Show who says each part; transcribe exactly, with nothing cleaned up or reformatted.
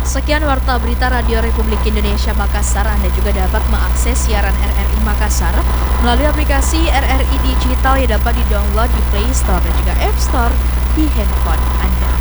Speaker 1: Sekian Warta Berita Radio Republik Indonesia Makassar. Anda juga dapat mengakses siaran R R I Makassar melalui aplikasi R R I Digital yang dapat didownload di Play Store dan juga App Store di handphone Anda.